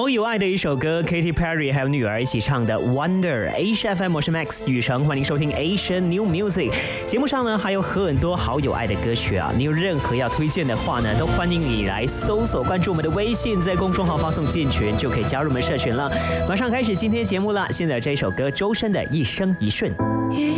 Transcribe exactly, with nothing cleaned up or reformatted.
有爱的一首歌 ，Katy Perry 还有女儿一起唱的《Wonder》。Asia F M 我是 Max 雨成，欢迎收听 Asian New Music。节目上呢还有很多好有爱的歌曲啊，你有任何要推荐的话呢，都欢迎你来搜索关注我们的微信，在公众号发送进群就可以加入我们社群了。马上开始今天的节目了，现在这首歌周深的《一生一瞬》。 一